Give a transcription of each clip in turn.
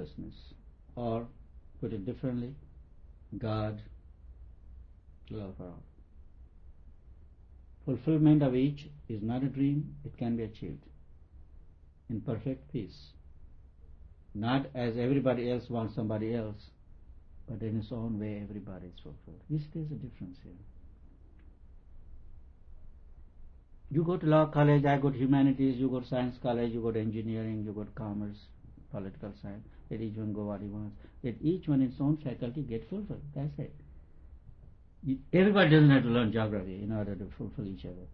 consciousness, or put it differently, God, love for all. Fulfillment of each is not a dream, it can be achieved in perfect peace. Not as everybody else wants somebody else, but in his own way everybody is fulfilled. You see, there's a difference here. You go to law college, I go to humanities, you go to science college, you go to engineering, you go to commerce, political science. Let each one go what he wants. Let each one in its own faculty get fulfilled. That's it. Everybody doesn't have to learn geography in order to fulfill each other.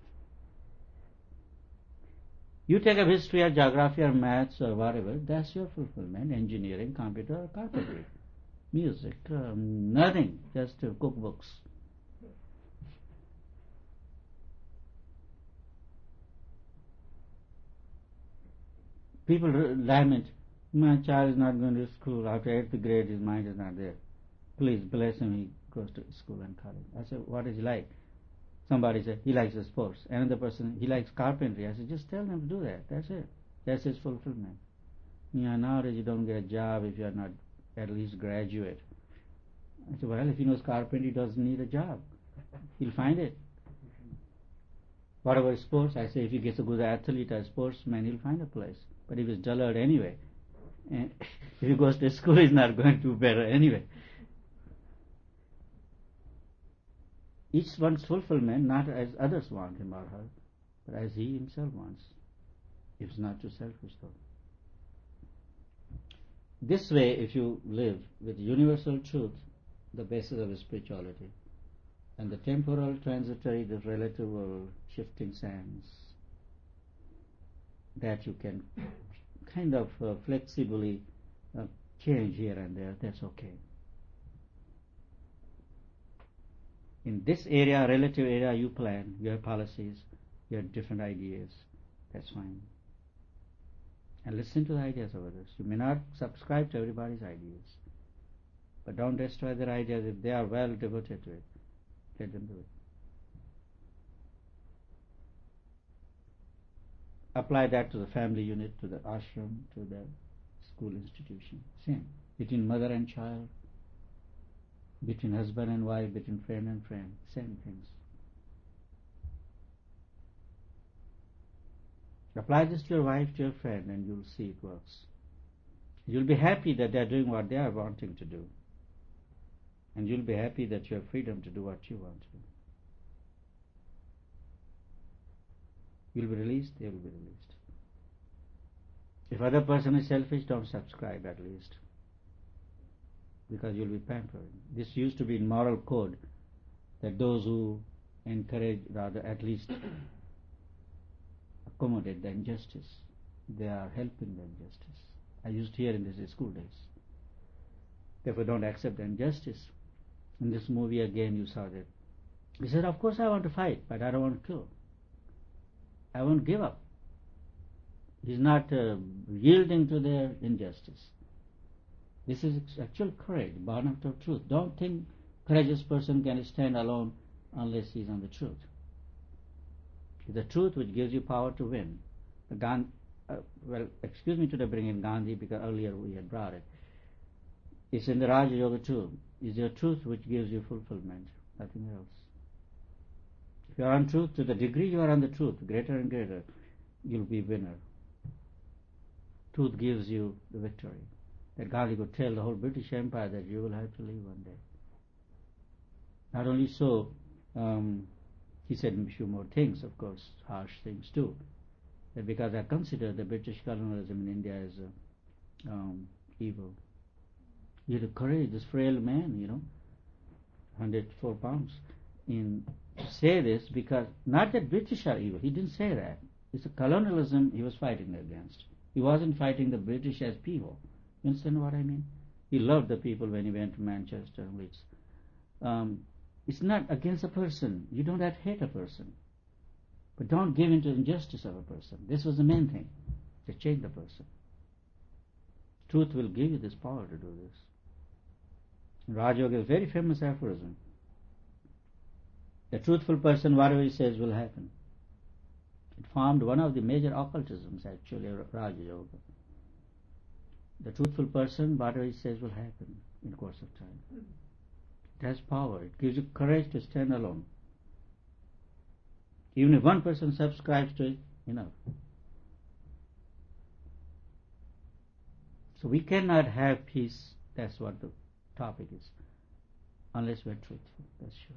You take up history or geography or maths or whatever, that's your fulfillment. Engineering, computer, or carpentry, music, nothing, just cookbooks. People lament, my child is not going to school. After 8th grade, his mind is not there. Please bless him, he goes to school and college. I said, what is he like? Somebody said, he likes the sports. Another person, he likes carpentry. I said, just tell him to do that. That's it. That's his fulfillment. Nowadays you don't get a job if you are not at least graduate. I said, well, if he knows carpentry, he doesn't need a job. He'll find it. What about sports? I say, if he gets a good athlete or sportsman, he'll find a place. But if he's dullard anyway, and if he goes to school, he's not going to do better anyway. Each one's fulfillment, not as others want him or her, but as he himself wants. If it's not too selfish, though. This way, if you live with universal truth, the basis of spirituality, and the temporal, transitory, the relative or shifting sands, that you can kind of flexibly change here and there, that's okay. In this area, relative area, you plan, you have policies, you have different ideas, that's fine. And listen to the ideas of others. You may not subscribe to everybody's ideas, but don't destroy their ideas if they are well devoted to it. Let them do it. Apply that to the family unit, to the ashram, to the school institution. Same. Between mother and child, between husband and wife, between friend and friend. Same things. Apply this to your wife, to your friend, and you'll see it works. You'll be happy that they're doing what they are wanting to do. And you'll be happy that you have freedom to do what you want to do. You'll be released, they will be released. If other person is selfish, don't subscribe at least, because you'll be pampering. This used to be in moral code, that those who encourage, rather at least accommodate the injustice, they are helping the injustice. I used to hear in these school days. Therefore don't accept the injustice. In this movie again you saw that. He said, of course I want to fight, but I don't want to kill. I won't give up. He's not yielding to their injustice. This is actual courage, born out of truth. Don't think courageous person can stand alone unless he's on the truth. It's the truth which gives you power to win. Well, excuse me to bring in Gandhi, because earlier we had brought it. It's in the Raja Yoga too. It's your truth which gives you fulfillment, nothing else. If you are on truth, to the degree you are on the truth, greater and greater, you'll be winner. Truth gives you the victory. That Gandhi could tell the whole British Empire that you will have to leave one day. Not only so, he said a few more things, of course, harsh things too. That because I consider the British colonialism in India as evil. He had the courage, this frail man, 104 pounds, to say this, because not that British are evil, he didn't say that. It's a colonialism he was fighting against. He wasn't fighting the British as people. You understand what I mean? He loved the people when he went to Manchester and Leeds. It's not against a person. You don't have to hate a person. But don't give in to the injustice of a person. This was the main thing, to change the person. Truth will give you this power to do this. Raja Yoga is a very famous aphorism. The truthful person, whatever he says, will happen. It formed one of the major occultisms, actually, Raja Yoga. The truthful person, whatever he says will happen in the course of time. It has power. It gives you courage to stand alone. Even if one person subscribes to it, enough. So we cannot have peace, that's what the topic is, unless we are truthful, that's sure.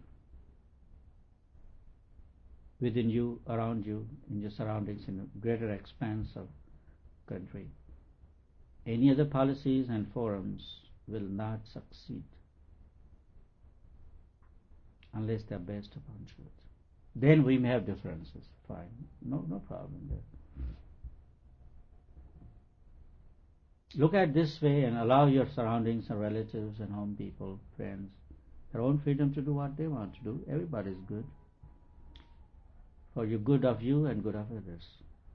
Within you, around you, in your surroundings, in a greater expanse of country. Any other policies and forums will not succeed unless they are based upon truth. Then we may have differences, fine, no problem there. Look at this way and allow your surroundings and relatives and home people, friends, their own freedom to do what they want to do. Everybody is good. For the good of you and good of others.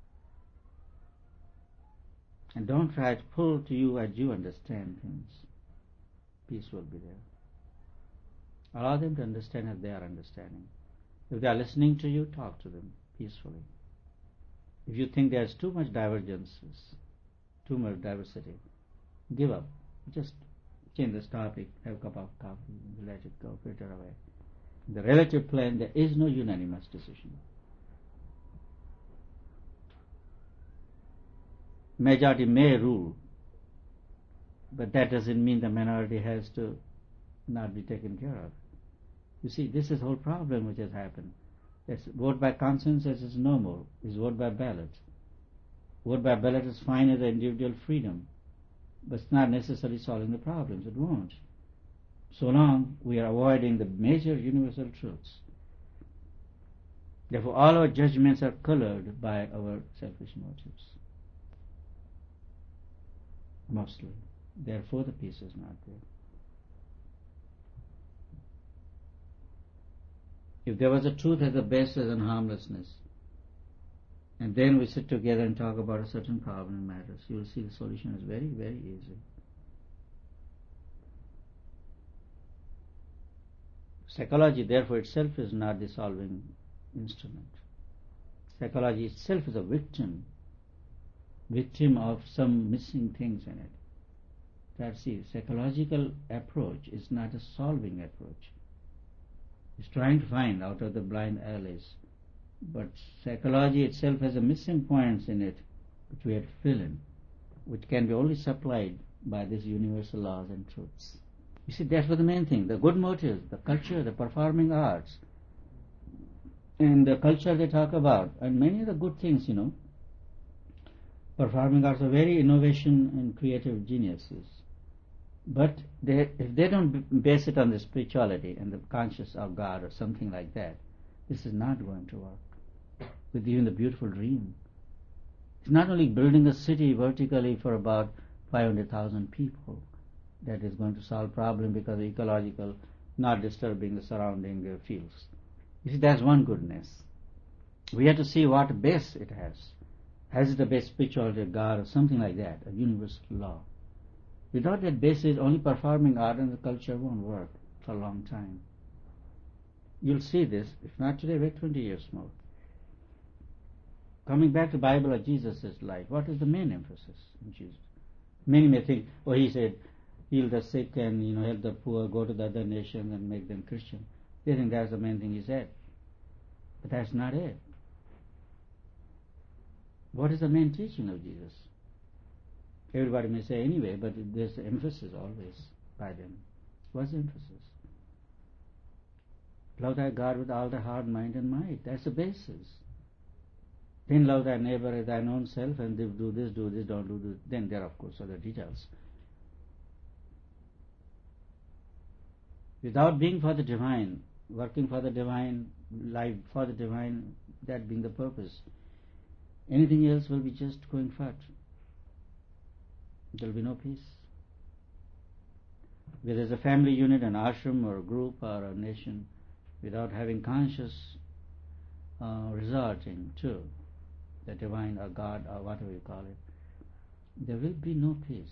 And don't try to pull to you as you understand things. Peace will be there. Allow them to understand as they are understanding. If they are listening to you, talk to them peacefully. If you think there's too much divergences, too much diversity, give up. Just change this topic, have a cup of coffee, let it go, filter away. In the relative plane, there is no unanimous decision. Majority may rule, but that doesn't mean the minority has to not be taken care of. You see, this is the whole problem which has happened. Yes, vote by consensus is no more. It's vote by ballot. Vote by ballot is fine as an individual freedom, but it's not necessarily solving the problems. It won't. So long we are avoiding the major universal truths. Therefore, all our judgments are colored by our selfish motives. Mostly. Therefore, the peace is not there. If there was a truth as a basis and harmlessness, and then we sit together and talk about a certain problem and matters, you will see the solution is very, very easy. Psychology, therefore, itself is not the solving instrument. Psychology itself is a victim of some missing things in it. That's the psychological approach is not a solving approach. It's trying to find out of the blind alleys. But psychology itself has a missing points in it which we have to fill in, which can be only supplied by these universal laws and truths. You see, that's what the main thing. The good motives, the culture, the performing arts, and the culture they talk about, and many of the good things, performing arts are very innovation and creative geniuses. But if they don't base it on the spirituality and the conscious of God or something like that, this is not going to work. With even the beautiful dream. It's not only building a city vertically for about 500,000 people that is going to solve problem because of ecological, not disturbing the surrounding fields. You see, that's one goodness. We have to see what base it has. Has it a base spirituality of God or something like that, a universal law? Without that basis, only performing art and the culture won't work for a long time. You'll see this, if not today, wait 20 years more. Coming back to Bible or Jesus' life, what is the main emphasis in Jesus? Many may think, he said, heal the sick and help the poor, go to the other nations and make them Christian. They think that's the main thing he said. But that's not it. What is the main teaching of Jesus? Everybody may say anyway, but there's emphasis always by them. What's the emphasis? Love thy God with all thy heart, mind and might. That's the basis. Then love thy neighbor as thine own self, and do this, don't do this. Then there, of course, are the details. Without being for the divine, working for the divine, life for the divine, that being the purpose, anything else will be just going fat. There will be no peace. Where there's a family unit, an ashram or a group or a nation, without having conscious resorting to the divine or God or whatever you call it, there will be no peace.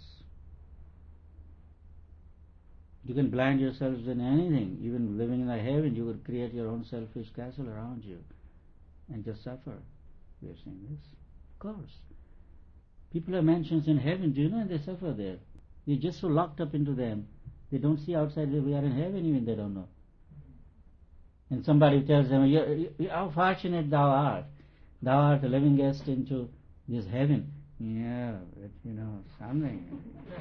You can blind yourselves in anything. Even living in a heaven, you would create your own selfish castle around you and just suffer. We are saying this. Of course. People have mansions in heaven, do you know, and they suffer there. They're just so locked up into them. They don't see outside that we are in heaven, even they don't know. And somebody tells them, how fortunate thou art. Thou art a living guest into this heaven. Yeah, but something.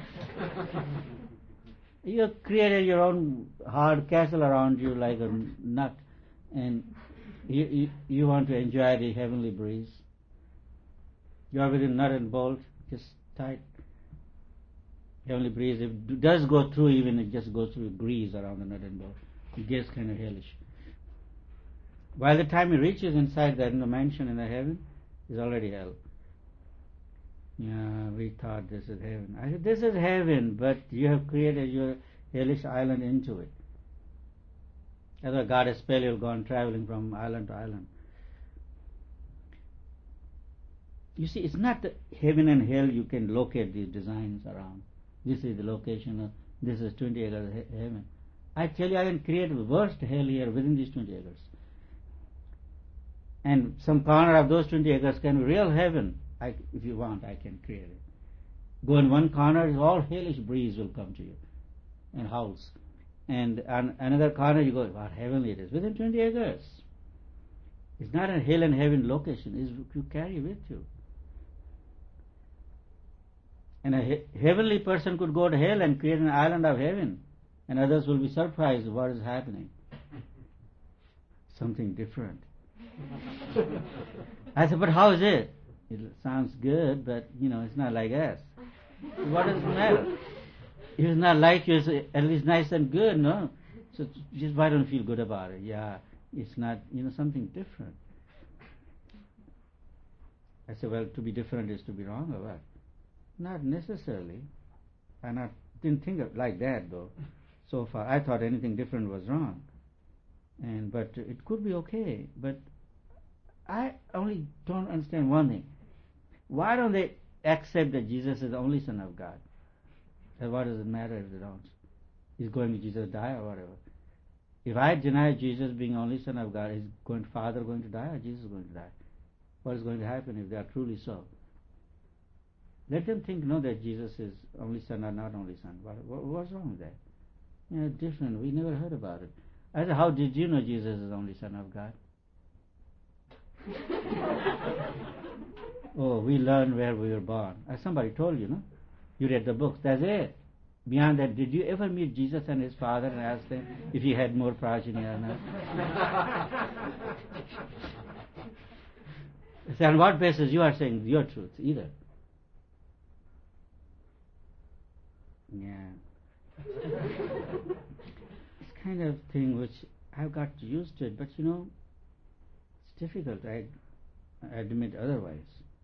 You have created your own hard castle around you like a nut, and you want to enjoy the heavenly breeze. You are within nut and bolt, just tight. Heavenly breeze, if it does go through, even it just goes through breeze around the nut and bolt. It gets kind of hellish. By the time he reaches inside that mansion in the heaven, it's already hell. Yeah, we thought this is heaven. I said, this is heaven, but you have created your hellish island into it. That's why God has spell you've gone traveling from island to island. You see, it's not the heaven and hell you can locate these designs around. This is the location of, this is 20 acres heaven. I tell you, I can create the worst hell here within these 20 acres. And some corner of those 20 acres can be real heaven. If you want, I can create it. Go in one corner, all hellish breeze will come to you and howls. And on another corner you go, what heavenly it is. Within 20 acres. It's not a hell and heaven location. It's you carry with you. And a heavenly person could go to hell and create an island of heaven. And others will be surprised what is happening. Something different. I said, but how is it? It sounds good, but it's not like us. What does it matter? If it's not like you, it's at least nice and good, no? So just why don't you feel good about it? Yeah, it's not, something different. I said, well, to be different is to be wrong or what? Not necessarily. I didn't think of like that though. So far, I thought anything different was wrong, but it could be okay. But I only don't understand one thing. Why don't they accept that Jesus is the only Son of God? And what does it matter if they don't? Is going to Jesus die or whatever? If I deny Jesus being only Son of God, is Father going to die or Jesus going to die? What is going to happen if they are truly so? Let them think, that Jesus is only Son or not only Son. What's wrong with that? Different. We never heard about it. I said, how did you know Jesus is only Son of God? Oh, we learned where we were born. As somebody told you, no? You read the books. That's it. Beyond that, did you ever meet Jesus and his father and ask them if he had more progeny or not? So on what basis you are saying your truth? Either. Yeah. It's kind of thing which I've got used to it, but it's difficult. I admit otherwise.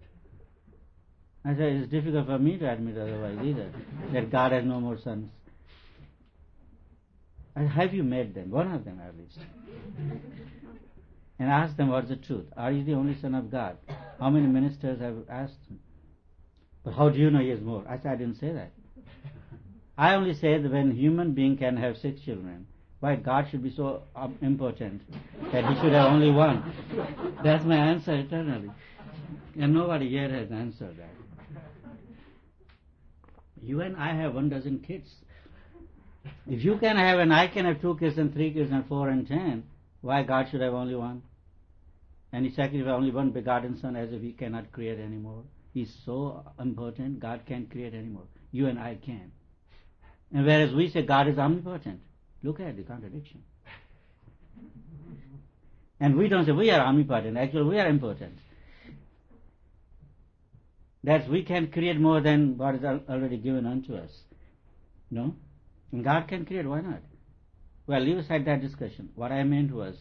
I say it's difficult for me to admit otherwise either, that God has no more sons. Have you met them? One of them at least. And ask them what's the truth. Are you the only Son of God? How many ministers have asked him? But how do you know he has more? I said, I didn't say that. I only said that when a human being can have 6 children, why God should be so impotent that he should have only one? That's my answer eternally. And nobody yet has answered that. You and I have 12 kids. If you can have and I can have 2 kids and 3 kids and 4 and 10, why God should have only one? And he sacrificed only one begotten Son as if he cannot create anymore. He's so impotent, God can't create anymore. You and I can. And whereas we say God is omnipotent. Look at the contradiction. And we don't say we are omnipotent. Actually, we are impotent. That we can create more than what is already given unto us. No? And God can create, why not? Well, leave aside that discussion. What I meant was,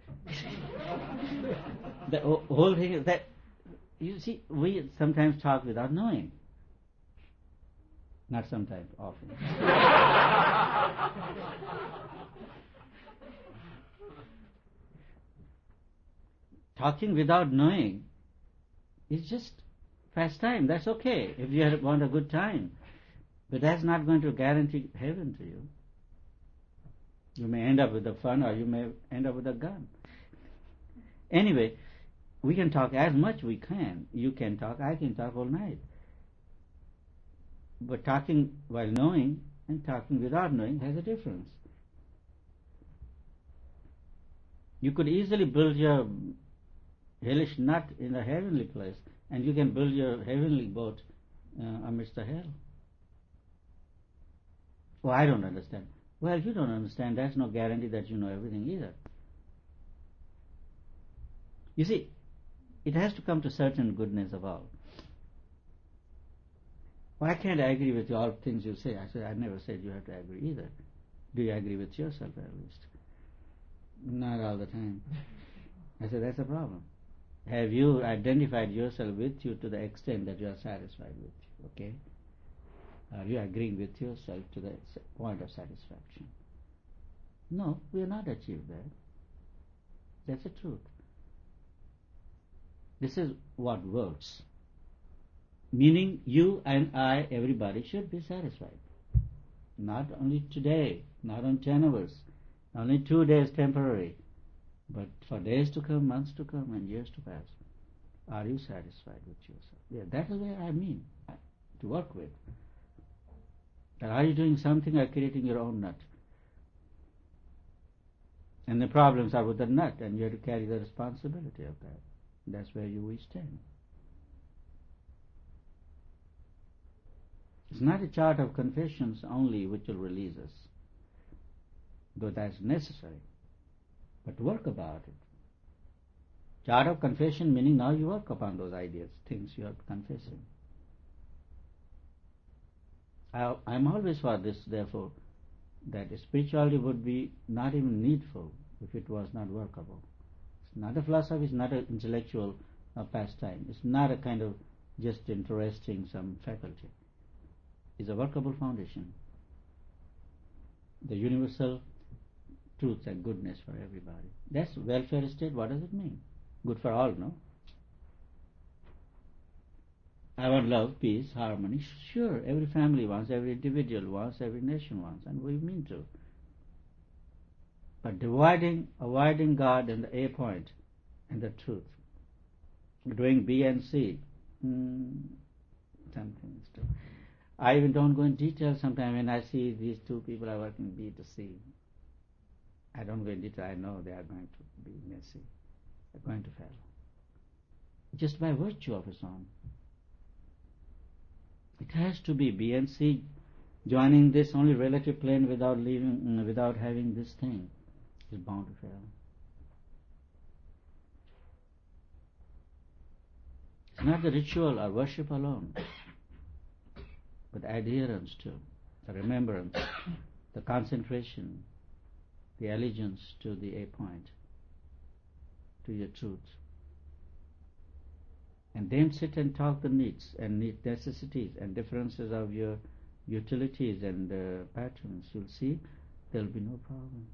the whole thing is that, you see, we sometimes talk without knowing. Not sometimes, often. Talking without knowing is just pastime. That's okay if you want a good time. But that's not going to guarantee heaven to you. You may end up with the fun or you may end up with a gun. Anyway, we can talk as much we can. You can talk, I can talk all night. But talking while knowing and talking without knowing has a difference. You could easily build your hellish nut in a heavenly place, and you can build your heavenly boat amidst the hell. Oh, I don't understand. Well, you don't understand. That's no guarantee that you know everything either. You see, it has to come to certain goodness of all. Well, I can't agree with all things you say. I said, I never said you have to agree either. Do you agree with yourself at least? Not all the time. I said, that's a problem. Have you identified yourself with you to the extent that you are satisfied with you? Okay? Are you agreeing with yourself to the point of satisfaction? No, we have not achieved that. That's the truth. This is what works. Meaning you and I, everybody should be satisfied. Not only today, not on 10 hours, only 2 days temporary, but for days to come, months to come, and years to pass. Are you satisfied with yourself? Yeah, that is what I mean to work with. And are you doing something or creating your own nut? And the problems are with the nut, and you have to carry the responsibility of that. That's where we stand. It's not a chart of confessions only which will release us, though that's necessary. But work about it. Chart of confession meaning now you work upon those ideas, things you are confessing. I'm always for this, therefore, that spirituality would be not even needful if it was not workable. It's not a philosophy, it's not an intellectual pastime. It's not a kind of just interesting some faculty. It's a workable foundation. The universal truth and goodness for everybody. That's welfare state. What does it mean? Good for all, no? I want love, peace, harmony. Sure, every family wants, every individual wants, every nation wants, and we mean to. But avoiding God and the A point and the truth, doing B and C, something is true. I even don't go in detail sometimes when I see these two people are working B to C. I don't go in detail. I know they are going to be messy. They're going to fail. Just by virtue of its own. It has to be B and C joining this only relative plane without having this thing is bound to fail. It's not the ritual or worship alone, but adherence to, the remembrance, the concentration, the allegiance to the A point, to your truth. And then sit and talk the needs and necessities and differences of your utilities and patterns. You'll see there will be no problem.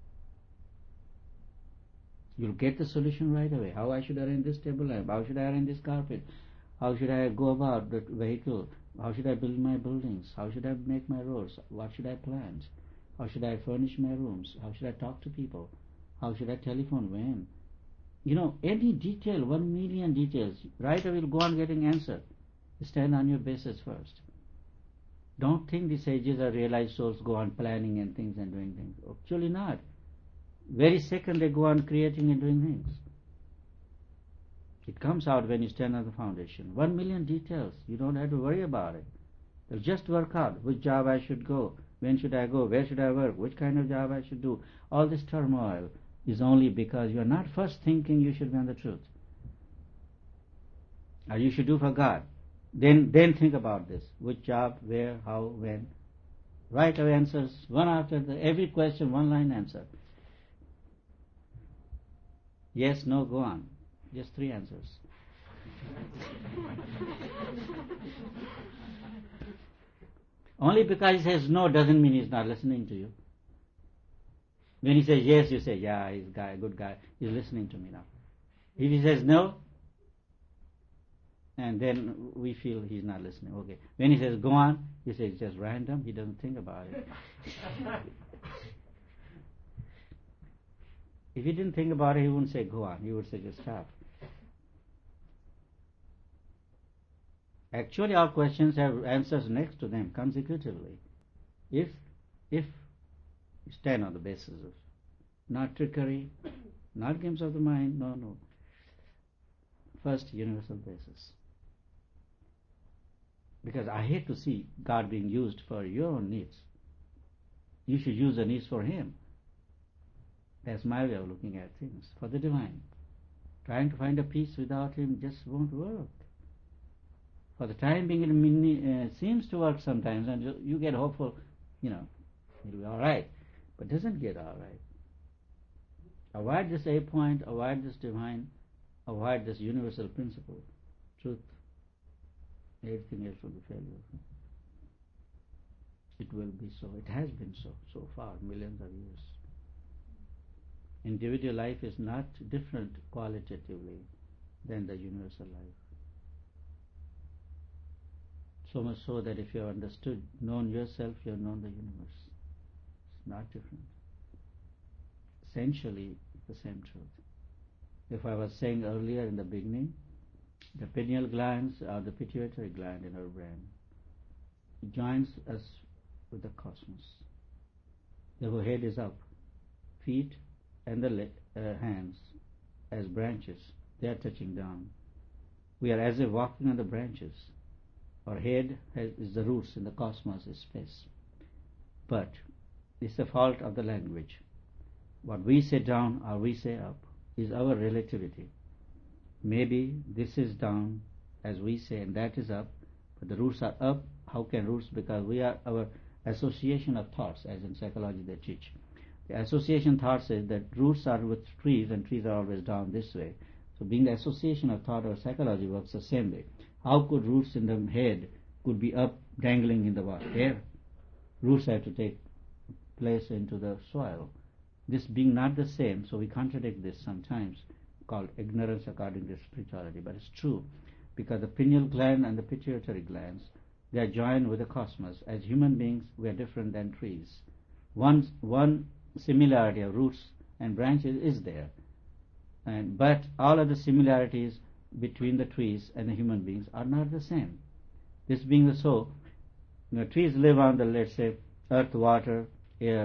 You'll get the solution right away. How I should arrange this table lamp? How should I arrange this carpet? How should I go about the vehicle? How should I build my buildings? How should I make my roads? What should I plant? How should I furnish my rooms? How should I talk to people? How should I telephone? When? You know, any detail, 1 million details, right away will go on getting answered. Stand on your basis first. Don't think the sages or realized souls go on planning and things and doing things. Actually not. Very second they go on creating and doing things. It comes out when you stand on the foundation. 1 million details. You don't have to worry about it. They'll just work out which job I should go, when should I go, where should I work, which kind of job I should do. All this turmoil is only because you are not first thinking you should be on the truth. Or you should do for God. Then think about this. Which job, where, how, when. Right away answers, one after the every question, one line answer. Yes, no, go on. Just 3 answers. Only because he says no doesn't mean he's not listening to you. When he says yes, you say, yeah, he's a good guy. He's listening to me now. If he says no, and then we feel he's not listening. Okay. When he says go on, you say it's just random. He doesn't think about it. If he didn't think about it, he wouldn't say go on. He would say just stop. Actually, our questions have answers next to them consecutively. If you stand on the basis of not trickery, not games of the mind, no. First, universal basis. Because I hate to see God being used for your own needs. You should use the needs for Him. That's my way of looking at things, for the divine. Trying to find a peace without Him just won't work. For the time being, it seems to work sometimes, and you get hopeful, it'll be all right, but it doesn't get all right. Avoid this A point, avoid this divine, avoid this universal principle, truth. Everything else will be failure. It will be so. It has been so far, millions of years. Individual life is not different qualitatively than the universal life. So much so that if you have known yourself, you have known the universe. It's not different. Essentially, it's the same truth. If I was saying earlier in the beginning, the pineal glands are the pituitary gland in our brain. It joins us with the cosmos. The head is up, feet and the hands as branches, they are touching down. We are as if walking on the branches. Our head is the roots in the cosmos, is space. But it's the fault of the language. What we say down or we say up is our relativity. Maybe this is down as we say and that is up, but the roots are up. How can roots? Because we are our association of thoughts, as in psychology they teach. The association thought says that roots are with trees and trees are always down this way. So being the association of thought or psychology works the same way. How could roots in the head could be up dangling in the air? Roots have to take place into the soil. This being not the same, so we contradict this sometimes, called ignorance according to spirituality. But it's true, because the pineal gland and the pituitary glands, they are joined with the cosmos. As human beings, we are different than trees. One similarity of roots and branches is there, but all of the similarities between the trees and the human beings are not the same. This being so, trees live on the, let's say, earth, water, air,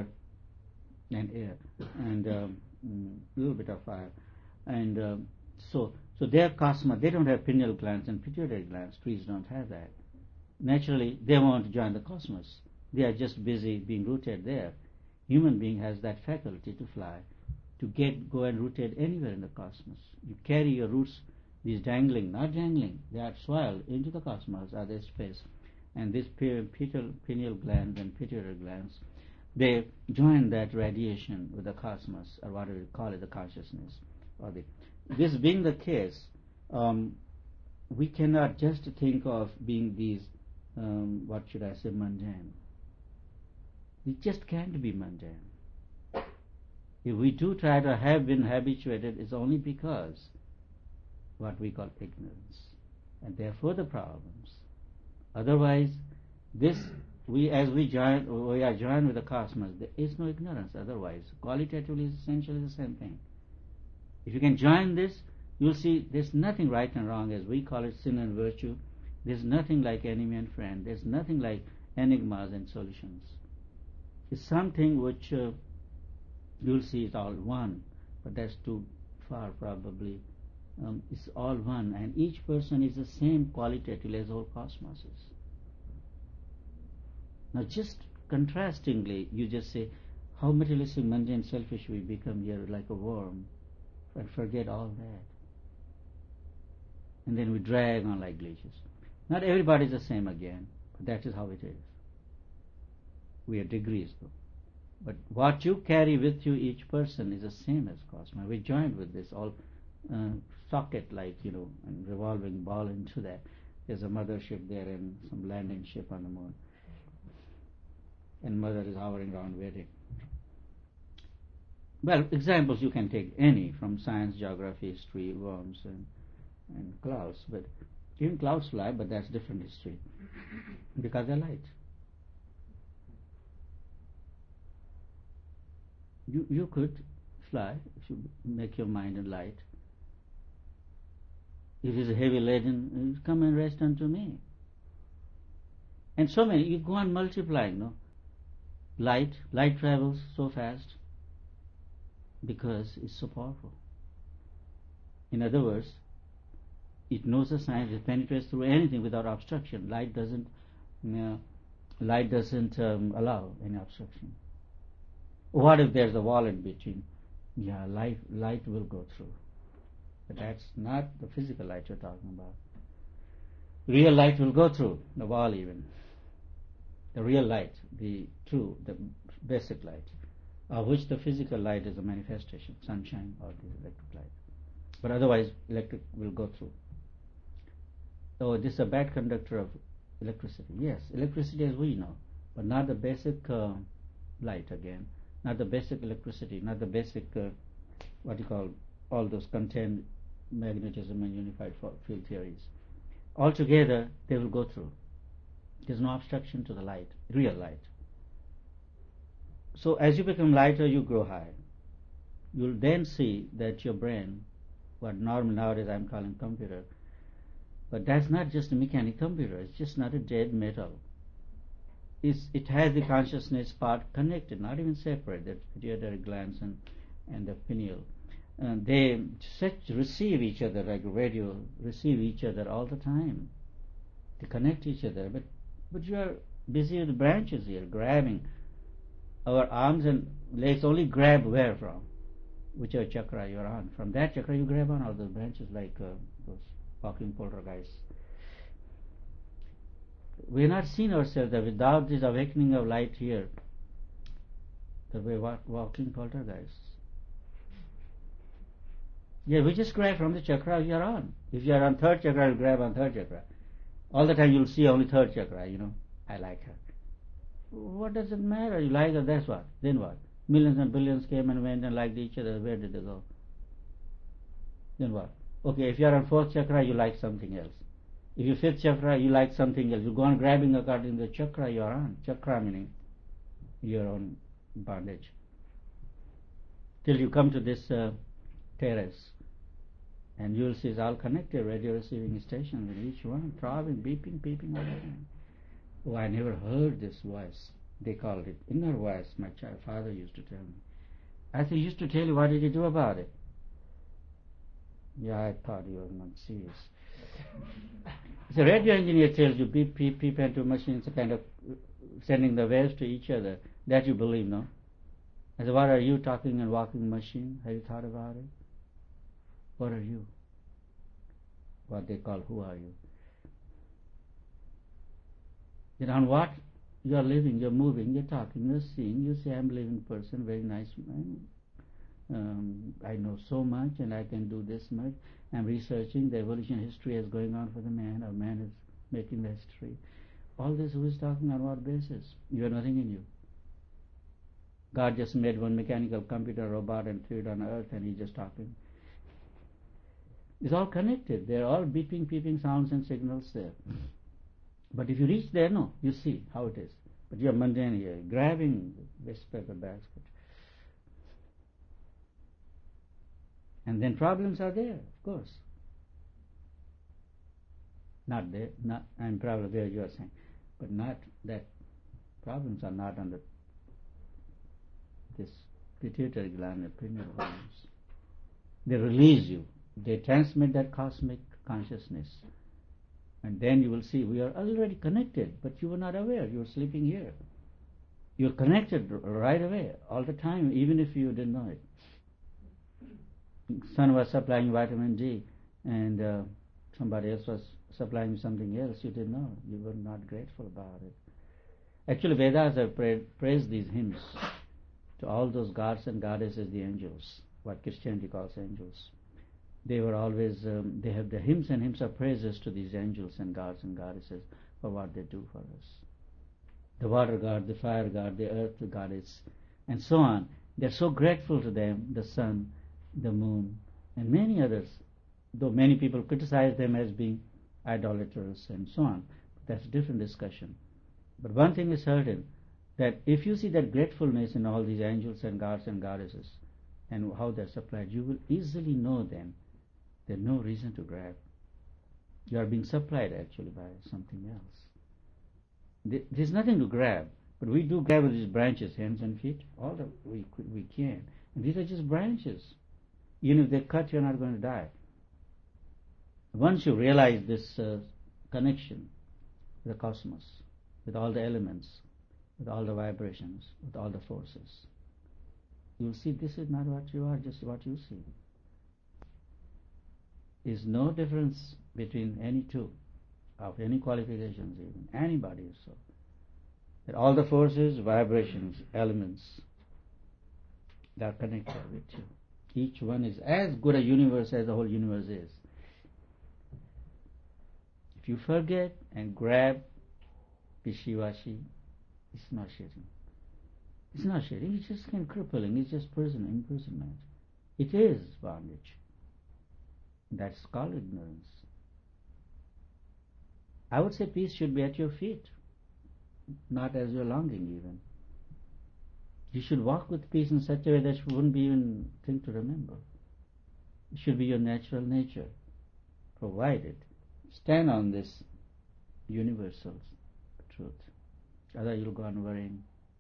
and a little bit of fire, and so their cosmos, they don't have pineal glands and pituitary glands. Trees don't have that. Naturally, they won't join the cosmos. They are just busy being rooted there. Human being has that faculty to fly, to go and rooted anywhere in the cosmos. You carry your roots, these dangling, not dangling, they are soiled into the cosmos or the space. And these pineal glands and pituitary glands, they join that radiation with the cosmos, or whatever you call it, the consciousness. This being the case, we cannot just think of being these, mundane. We just can't be mundane. If we do try to have been habituated, it's only because what we call ignorance, and therefore the problems. Otherwise, we are joined with the cosmos. There is no ignorance. Otherwise, qualitatively, is essentially the same thing. If you can join this, you'll see there's nothing right and wrong, as we call it, sin and virtue. There's nothing like enemy and friend. There's nothing like enigmas and solutions. It's something which you'll see is all one, but that's too far probably. It's all one, and each person is the same qualitatively as whole cosmos is. Now, just contrastingly, you just say, how materialistic, mundane, selfish we become here, like a worm, and forget all that. And then we drag on like glaciers. Not everybody is the same again, but that is how it is. We are degrees, though. But what you carry with you, each person, is the same as cosmos. We joined with this all socket, like, and revolving ball into that. There's a mothership there and some landing ship on the moon. And mother is hovering around waiting. Well, examples you can take any from science, geography, history, worms and clouds. But even clouds fly, but that's different history because they're light. You could fly if you make your mind in light. If it is heavy laden, come and rest unto me. And so many, you go on multiplying, no? Light travels so fast because it's so powerful. In other words, it knows the science, it penetrates through anything without obstruction. Light doesn't allow any obstruction. What if there's a wall in between? Yeah, light will go through. But that's not the physical light you're talking about. Real light will go through the wall even. The real light, the basic light, of which the physical light is a manifestation, sunshine or the electric light. But otherwise, electric will go through. So this is a bad conductor of electricity. Yes, electricity as we know, but not the basic light again, not the basic electricity, not the basic, what you call, all those contained magnetism and unified field theories. Altogether, they will go through. There's no obstruction to the light, real light. So as you become lighter, you grow high. You'll then see that your brain, what normal nowadays I'm calling computer, but that's not just a mechanic computer, it's just not a dead metal. It has the consciousness part connected, not even separate, the pituitary glands and the pineal. And they receive each other like radio, receive each other all the time. They connect each other, but you are busy with the branches here, grabbing. Our arms and legs only grab where from? Whichever chakra you're on. From that chakra you grab on all those branches like those walking poltergeists. We are not seeing ourselves that without this awakening of light here, that we're walking poltergeists. Yeah, we just grab from the chakra you're on. If you're on third chakra, you'll grab on third chakra. All the time you'll see only third chakra, I like her. What does it matter? You like her, that's what. Then what? Millions and billions came and went and liked each other. Where did they go? Then what? Okay, if you're on fourth chakra, you like something else. If you're fifth chakra, you like something else. You go on grabbing according to the chakra you're on. Chakra meaning your own bondage. Till you come to this terrace. And you'll see it's all connected, radio receiving stations with each one, throbbing, beeping, all the time. Oh, I never heard this voice. They called it inner voice, my father used to tell me. I said, he used to tell you, what did you do about it? Yeah, I thought you were not serious. The radio engineer tells you, beep, beep, beep, and two machines are kind of sending the waves to each other. That you believe, no? I said, what are you, talking and walking machine? Have you thought about it? What are you? What they call, who are you? Then on what you are living, you're moving, you're talking, you're seeing, you say, I'm a living person, very nice man. I know so much and I can do this much. I'm researching the evolution history is going on for the man, or man is making the history. All this, who is talking on what basis? You have nothing in you. God just made one mechanical computer robot and threw it on earth and he's just talking. It's all connected. They're all beeping, peeping sounds and signals there. But if you reach there, no, you see how it is. But you're mundane here, grabbing waste paper basket. And then problems are there, of course. Not there, I'm probably where you are saying, but not that problems are not under this pituitary gland and pineal glands. They release you. They transmit that cosmic consciousness. And then you will see we are already connected, but you were not aware. You were sleeping here. You're connected right away, all the time, even if you didn't know it. Sun was supplying vitamin D, and somebody else was supplying something else. You didn't know. You were not grateful about it. Actually, Vedas have praised these hymns to all those gods and goddesses, the angels, what Christianity calls angels. They were always, they have the hymns and hymns of praises to these angels and gods and goddesses for what they do for us. The water god, the fire god, the earth goddess, and so on. They're so grateful to them, the sun, the moon, and many others, though many people criticize them as being idolaters and so on. But that's a different discussion. But one thing is certain, that if you see that gratefulness in all these angels and gods and goddesses, and how they're supplied, you will easily know then there's no reason to grab. You are being supplied actually by something else. There's nothing to grab, but we do grab with these branches, hands and feet, all that we can. And these are just branches. Even if they cut, you're not going to die. Once you realize this connection with the cosmos, with all the elements, with all the vibrations, with all the forces, you'll see this is not what you are, just what you see. There's no difference between any two, of any qualifications even, anybody is so. That all the forces, vibrations, elements, they are connected with you. Each one is as good a universe as the whole universe is. If you forget and grab wishy-washy, it's not sharing. It's not sharing, it's just kind of crippling, it's just imprisonment. It is bondage. That's called ignorance. I would say peace should be at your feet, not as your longing even. You should walk with peace in such a way that you wouldn't even think to remember. It should be your natural nature, provided. Stand on this universal truth. Otherwise you'll go on worrying.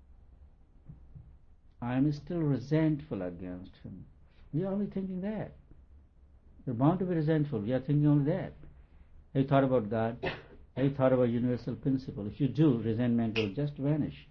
I am still resentful against him. We are only thinking that. We're bound to be resentful. We are thinking only that. Have you thought about God? Have you thought about universal principle? If you do, resentment will just vanish.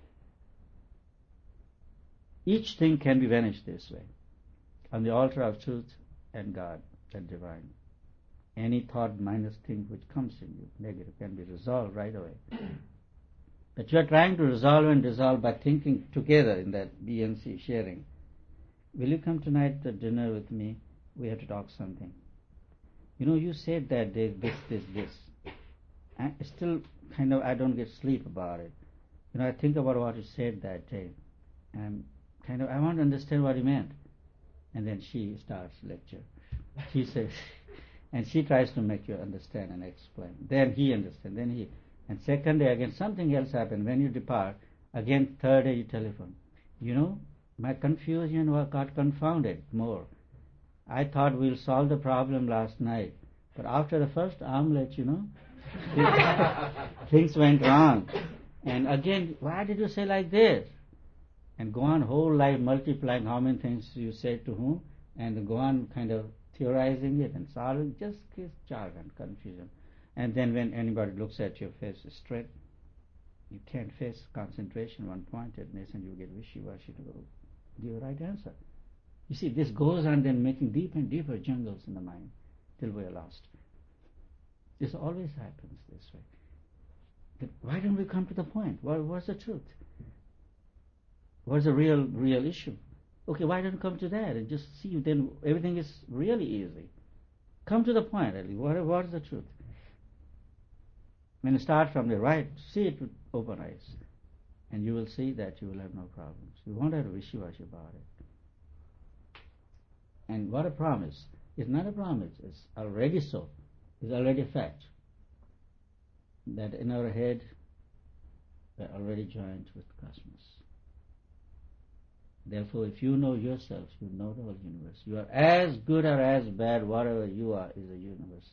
Each thing can be vanished this way, on the altar of truth and God and divine. Any thought minus thing which comes in you, negative, can be resolved right away. But you are trying to resolve and dissolve by thinking together in that BNC sharing. Will you come tonight to dinner with me? We have to talk something. You said that day this. And still I don't get sleep about it. I think about what you said that day. And I want to understand what you meant. And then she starts lecture. She says, and she tries to make you understand and explain. Then he understands. Then he. And second day again something else happened. When you depart, again third day you telephone. My confusion got confounded more. I thought we'll solve the problem last night. But after the first omelette, things went wrong. And again, why did you say like this? And go on whole life multiplying how many things you said to whom, and go on theorizing it and solving, just jargon, confusion. And then when anybody looks at your face straight, you can't face concentration, one-pointedness, and you get wishy-washy to give a right answer. You see, this goes on then making deeper and deeper jungles in the mind till we are lost. This always happens this way. But why don't we come to the point? What's the truth? What's the real issue? Okay, why don't you come to that and just see? Then everything is really easy. Come to the point, really. What is the truth? When you start from the right, see it with open eyes, and you will see that you will have no problems. You won't have to wishy-washy about it. And what a promise. It's not a promise. It's already so. It's already a fact. That in our head, we're already joined with the cosmos. Therefore, if you know yourself, you know the whole universe. You are as good or as bad, whatever you are is a universe.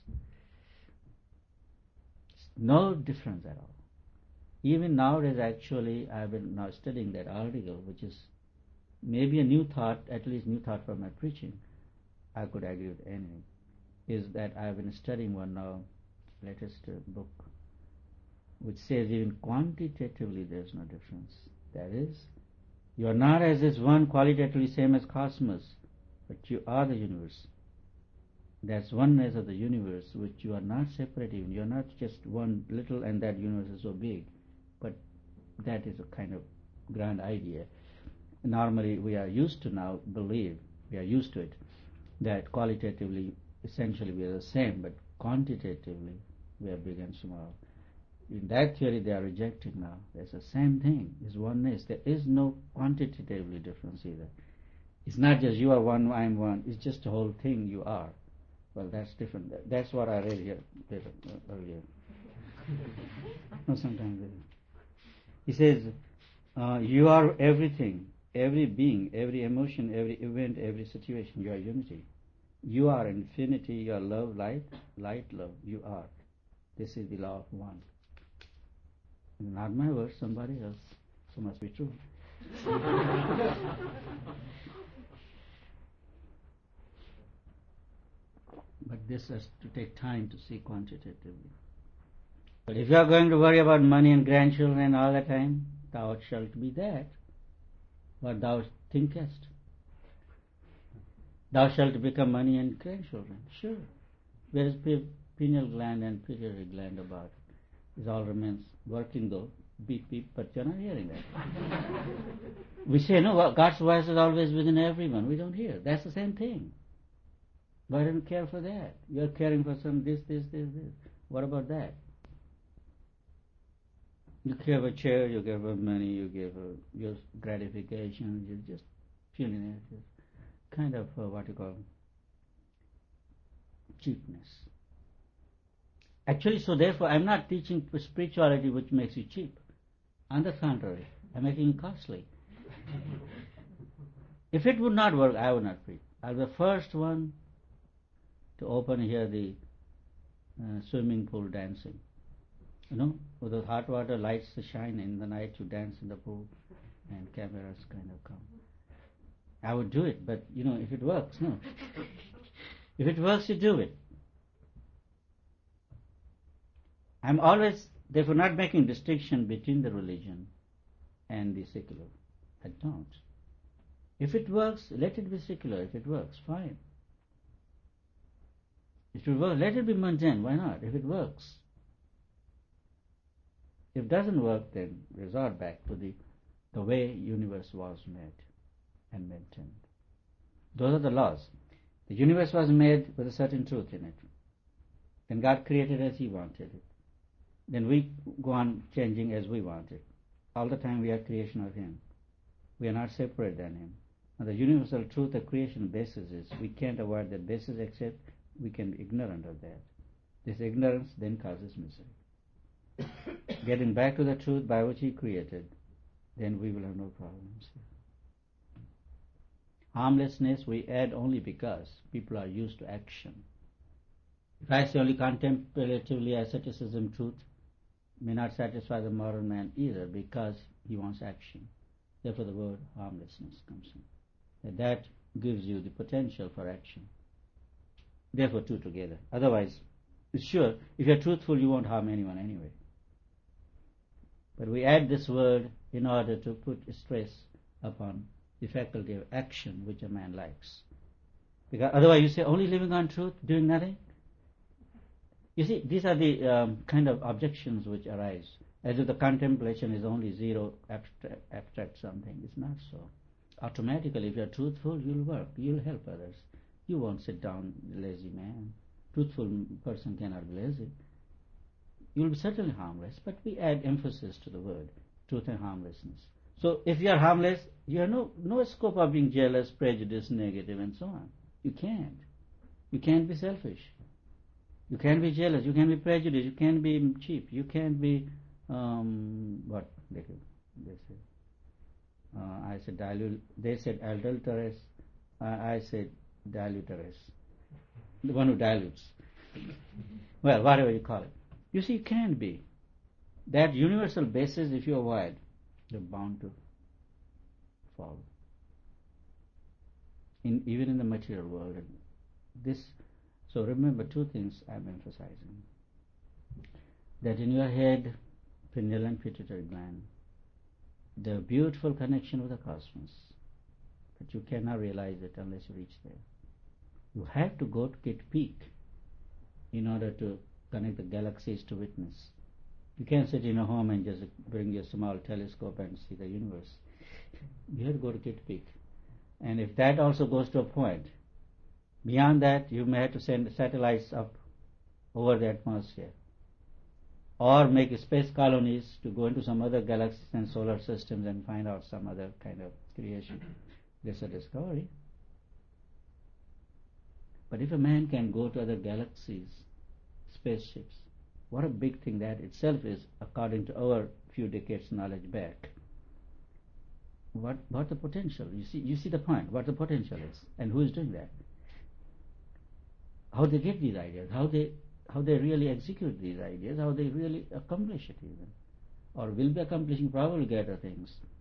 No difference at all. Even nowadays, actually, I've been now studying that article, which is maybe a new thought, at least new thought from my preaching. I could agree with anything. Is that I've been studying one now, latest book, which says even quantitatively there's no difference. That is, you are not as this one qualitatively same as cosmos, but you are the universe. That's oneness of the universe, which you are not separate even. You are not just one little and that universe is so big. But that is a kind of grand idea. Normally we are used to now believe, we are used to it, that qualitatively, essentially we are the same, but quantitatively we are big and small. In that theory they are rejecting now. It's the same thing, it's oneness. There is no quantitatively difference either. It's not just you are one, I am one, it's just the whole thing you are. Well, that's different. That's what I read here earlier. No, sometimes he says, you are everything, every being, every emotion, every event, every situation. You are unity. You are infinity. You are love, light, love. You are. This is the law of one. Not my words, somebody else. So must be true. But this has to take time to see quantitatively. But if you are going to worry about money and grandchildren all the time, thou shalt be that what thou thinkest. Thou shalt become money and grandchildren. Sure. Where is pineal gland and pituitary gland about it? It all remains working though, beep beep, but you're not hearing that. We say, no, God's voice is always within everyone. We don't hear. That's the same thing. Why don't you care for that? You're caring for some this. What about that? You care for chair, you care for money, you give your gratification, you're just feeling it. It's kind of what you call cheapness. Actually, so therefore, I'm not teaching spirituality which makes you cheap. On the contrary, I'm making it costly. If it would not work, I would not preach. I'll be the first one to open here the swimming pool dancing. With the hot water lights shine in the night, you dance in the pool, and cameras kind of come. I would do it, but if it works, no. If it works, you do it. I'm always, therefore, not making distinction between the religion and the secular. I don't. If it works, let it be secular. If it works, fine. If it works, let it be mundane. Why not? If it works. If it doesn't work, then resort back to the way universe was made and maintained. Those are the laws. The universe was made with a certain truth in it. Then God created as He wanted it. Then we go on changing as we want it. All the time we are creation of Him. We are not separate than Him. Now the universal truth of creation basis is we can't avoid that basis except we can be ignorant of that. This ignorance then causes misery. Getting back to the truth by which He created, then we will have no problems. Harmlessness we add only because people are used to action. If I say only contemplatively asceticism truth may not satisfy the modern man either because he wants action. Therefore the word harmlessness comes in. That gives you the potential for action. Therefore two together. Otherwise, it's sure, if you're truthful you won't harm anyone anyway. But we add this word in order to put stress upon the faculty of action which a man likes. Because otherwise you say only living on truth, doing nothing. You see, these are the kind of objections which arise, as if the contemplation is only zero abstract something. It's not so. Automatically, if you're truthful, you'll work, you'll help others. You won't sit down, lazy man. Truthful person cannot be lazy. You'll be certainly harmless, but we add emphasis to the word, truth and harmlessness. So if you are harmless, you have no scope of being jealous, prejudiced, negative, and so on. You can't. You can't be selfish. You can't be jealous. You can't be prejudiced. You can't be cheap. You can't be what they say. I said they said adulterous. I said diluterous. The one who dilutes. Well, whatever you call it. You see, you can't be. That universal basis, if you avoid, you're bound to fall. Even in the material world. So remember two things I'm emphasizing. That in your head, pineal and pituitary gland, the beautiful connection with the cosmos, but you cannot realize it unless you reach there. You have to go to Kitt Peak in order to connect the galaxies to witness. You can't sit in a home and just bring your small telescope and see the universe. You have to go to Kitt Peak. And if that also goes to a point, beyond that you may have to send satellites up over the atmosphere or make space colonies to go into some other galaxies and solar systems and find out some other kind of creation. That's a discovery. But if a man can go to other galaxies, spaceships, what a big thing that itself is, according to our few decades knowledge back. What the potential? You see the point, what the potential is, and who is doing that? How they get these ideas, how they really execute these ideas, how they really accomplish it even. or will be accomplishing probably greater things.